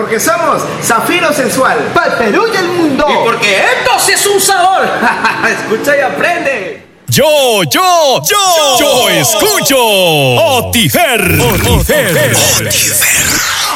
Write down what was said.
porque somos Zafiro Sensual. ¡Para el Perú y el mundo! Y porque esto sí es un sabor. Escucha y aprende. Yo escucho Otifer.